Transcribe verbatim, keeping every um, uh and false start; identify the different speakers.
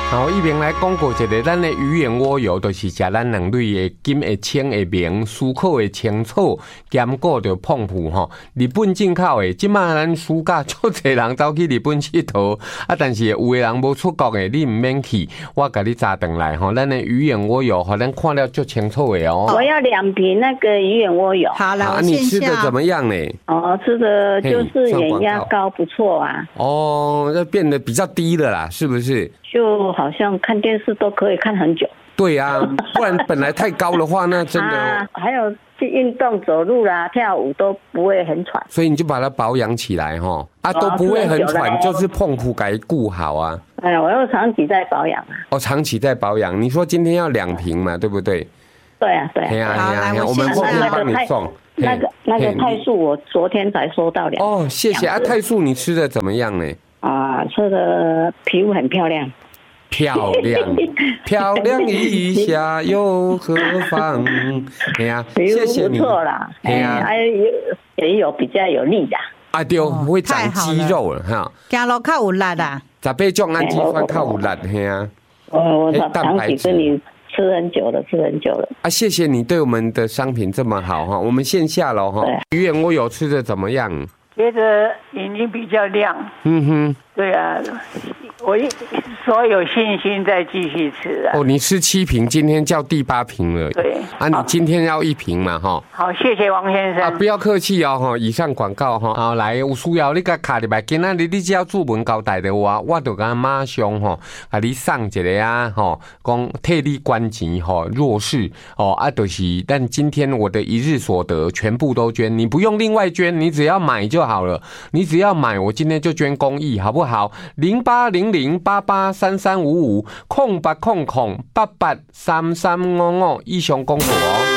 Speaker 1: 好，一边来讲过一个，咱的鱼眼蜗油，就是食咱两类的金的青的明，思考的青草，兼顾着澎湖吼。日本进口的，即马咱暑假足侪人走去日本佚佗，啊，但是有的人无出国的，你唔免去，我甲你炸顿来吼。咱的鱼眼蜗油，互咱看了足清楚的哦。
Speaker 2: 我要两瓶那个鱼眼蜗油。
Speaker 3: 好了，
Speaker 1: 啊，你吃的怎么样呢？
Speaker 2: 哦，吃的就是眼压高，不错啊。
Speaker 1: 哦，那变得比较低了啦，是不是？
Speaker 2: 就好像看电视都可以看很久。
Speaker 1: 对啊，不然本来太高的话，那真的、
Speaker 2: 啊、还有去运动、走路啦、跳舞都不会很喘。
Speaker 1: 所以你就把它保养起来哈，啊，都不会很喘，哦、就是澎湖给顾好啊。
Speaker 2: 哎呀，我又长期在保养啊。
Speaker 1: 哦，长期在保养。你说今天要两瓶嘛，对不对？
Speaker 2: 对啊，对啊。
Speaker 1: 对啊，对啊，我们后面帮你送。
Speaker 2: 那个那个泰素，我昨天才收到两。
Speaker 1: 哦，谢谢啊，泰素你吃的怎么样呢？
Speaker 2: 啊，吃的皮肤很漂亮。
Speaker 1: 漂亮，漂亮一下又何妨？哎呀，谢谢你。
Speaker 2: 不错啦，哎呀，还有也有比较有力的。
Speaker 1: 啊对，会长肌肉了哈。
Speaker 3: 走路较有力啊。
Speaker 1: 十八种氨基酸较有力，嘿啊。
Speaker 2: 哦，我长期跟你吃很久了，吃很久了。
Speaker 1: 啊，谢谢你对我们的商品这么好哈，我们线下了哈。鱼眼蜗油吃的怎么样？
Speaker 4: 觉得眼睛比较亮。
Speaker 1: 嗯哼。对
Speaker 4: 啊，我说有信心再继续吃啊。
Speaker 1: 哦，你吃七瓶，今天叫第八瓶了。
Speaker 4: 对。
Speaker 1: 啊，你今天要一瓶嘛哈。
Speaker 4: 好，谢谢王先生。
Speaker 1: 啊，不要客气哦哈。以上广告哈。好，来有需要你甲卡入来，今仔日你只要注文交代的话，我就甲马上吼，啊你送一个啊吼，讲替你管钱吼，弱势哦啊，就是但今天我的一日所得全部都捐，你不用另外捐，你只要买就好了。你只要买，我今天就捐公益，好不好？零八零零八八三三五五空八空空八八三三五五以上公布哦。